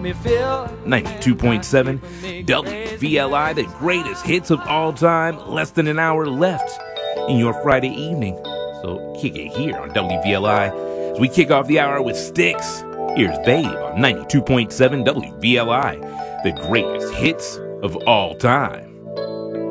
me feel 92.7 WVLI, the greatest hits of all time. Less than an hour left in your Friday evening. So kick it here on WVLI as we kick off the hour with Styx. Here's Babe on 92.7 WVLI, the greatest hits of all time.